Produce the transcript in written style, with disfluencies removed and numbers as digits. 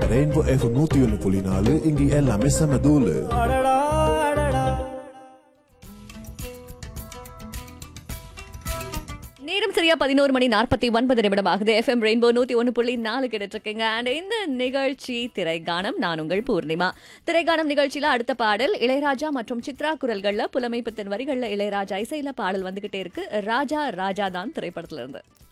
Rainbow F 101.4 இங்கே எல்லாமே செம தூளு. நேரம் சரியா 11:49 ஆகுது. FM ரெயின்போ 101.4 கேட்டுட்டு இருக்கீங்க. அண்ட் இந்த நிகழ்ச்சி திரைகானம். நான் உங்கள் பூர்ணிமா. திரைகானம் நிகழ்ச்சியில அடுத்த பாடல் இளையராஜா மற்றும் சித்ரா குரல்கள்ல, புலமைப்பித்தன் வரிகள்ல இளையராஜா இசையில பாடல் வந்துகிட்டே இருக்கு. ராஜா ராஜா தான் திரைப்படத்துல இருந்து.